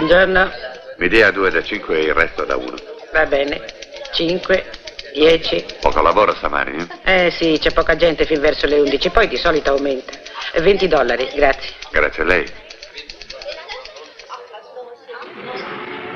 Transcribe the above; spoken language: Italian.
Buongiorno. Mi dia 2 da 5 e il resto da 1. Va bene. 5, 10. Poco lavoro stamani, Sì, c'è poca gente fin verso le 11, poi di solito aumenta. $20, grazie. Grazie a lei.